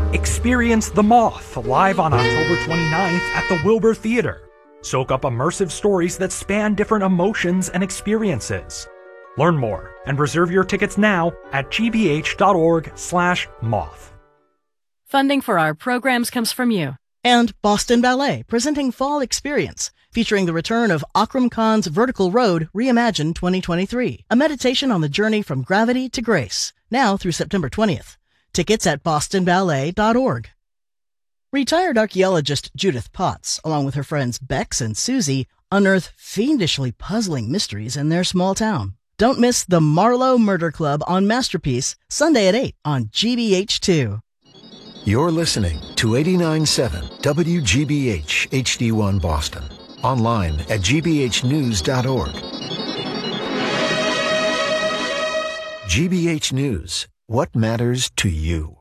Experience The Moth live on October 29th at the Wilbur Theater. Soak up immersive stories that span different emotions and experiences. Learn more and reserve your tickets now at gbh.org/moth. Funding for our programs comes from you. And Boston Ballet, presenting Fall Experience, featuring the return of Akram Khan's Vertical Road Reimagined 2023, a meditation on the journey from gravity to grace, now through September 20th. Tickets at bostonballet.org. Retired archaeologist Judith Potts, along with her friends Bex and Susie, unearth fiendishly puzzling mysteries in their small town. Don't miss the Marlowe Murder Club on Masterpiece, Sunday at 8 on GBH2. You're listening to 89.7 WGBH HD1 Boston. Online at gbhnews.org. GBH News. What matters to you?